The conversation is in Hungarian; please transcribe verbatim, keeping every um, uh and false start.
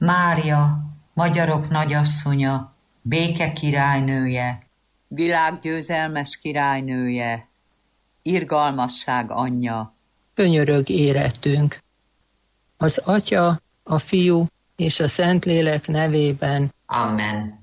Mária, magyarok nagyasszonya, béke királynője, világgyőzelmes királynője, irgalmasság anyja, könyörög érettünk. Az Atya, a Fiú és a Szentlélek nevében. Amen.